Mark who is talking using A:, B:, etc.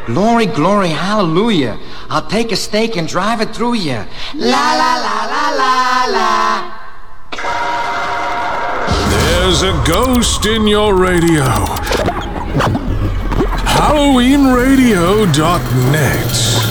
A: Glory, glory, hallelujah. I'll take a stake and drive it through you. La la la la la la.
B: There's a ghost in your radio. HalloweenRadio.net